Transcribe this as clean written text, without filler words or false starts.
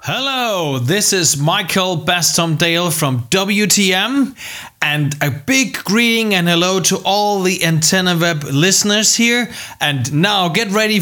Hello, this is Michael Bastomdale from WTM, and a big greeting and hello to all the Antenna Web listeners here. And now get ready